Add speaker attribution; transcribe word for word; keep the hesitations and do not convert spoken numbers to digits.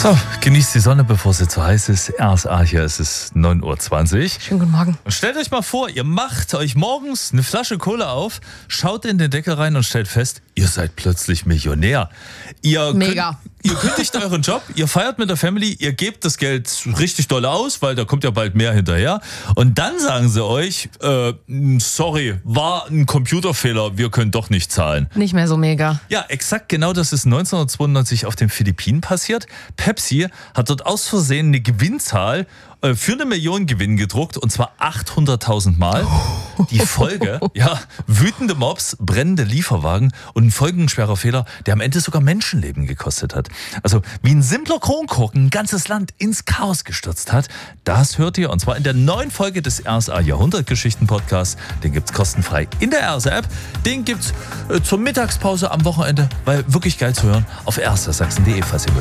Speaker 1: So, genießt die Sonne, bevor sie zu heiß ist. R S A, hier ist es neun Uhr zwanzig.
Speaker 2: Schönen guten Morgen.
Speaker 1: Und stellt euch mal vor, ihr macht euch morgens eine Flasche Cola auf, schaut in den Deckel rein und stellt fest, ihr seid plötzlich Millionär. Ihr
Speaker 2: Mega.
Speaker 1: Könnt, ihr kündigt euren Job, ihr feiert mit der Family, ihr gebt das Geld richtig doll aus, weil da kommt ja bald mehr hinterher. Und dann sagen sie euch, äh, sorry, war ein Computerfehler, wir können doch nicht zahlen.
Speaker 2: Nicht mehr so mega.
Speaker 1: Ja, exakt genau das ist neunzehnhundertzweiundneunzig auf den Philippinen passiert. Pepsi hat dort aus Versehen eine Gewinnzahl äh, für eine Million Gewinn gedruckt, und zwar achthunderttausend Mal. Die Folge, ja, wütende Mobs, brennende Lieferwagen und ein folgenschwerer Fehler, der am Ende sogar Menschenleben gekostet hat. Also wie ein simpler Kronkorken ein ganzes Land ins Chaos gestürzt hat, das hört ihr, und zwar in der neuen Folge des R S A Jahrhundertgeschichten-Podcasts. Den gibt's kostenfrei in der R S A-App. Den gibt's äh, zur Mittagspause am Wochenende, weil wirklich geil zu hören, auf erstersachsen punkt de, falls ihr wollt.